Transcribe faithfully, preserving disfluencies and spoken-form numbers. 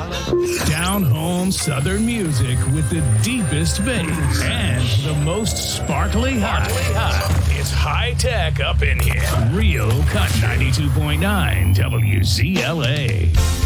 Down home Southern music with the deepest bass and the most sparkly hot. It's high tech up in here. Real Cut ninety-two point nine W Z L A.